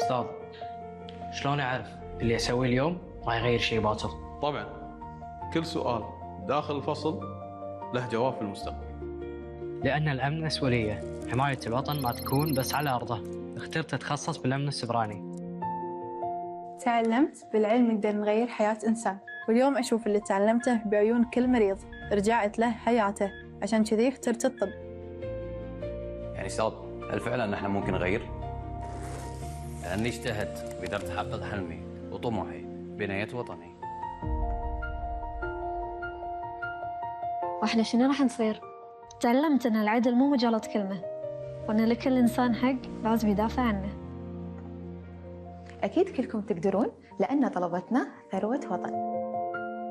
أستاذ، شلون أعرف اللي أسويه اليوم راح يغير شيء باكر؟ طبعا كل سؤال داخل الفصل له جواب في المستقبل. لأن الأمن مسؤولية، حماية الوطن ما تكون بس على أرضه. اخترت أتخصص بالأمن السبراني. تعلمت بالعلم نقدر نغير حياة إنسان، واليوم أشوف اللي تعلمته بعيون كل مريض رجعت له حياته، عشان كذي اخترت الطب. يعني أستاذ، هل فعلا احنا ممكن نغير؟ لأني اجتهدت وقدرت أحقق حلمي وطموحي بناية وطني. واحنا شنو راح نصير؟ تعلمت ان العدل مو مجرد كلمة، وان لكل انسان حق لازم يدافع عنه. أكيد كلكم تقدرون، لأن طلبتنا ثروة وطن.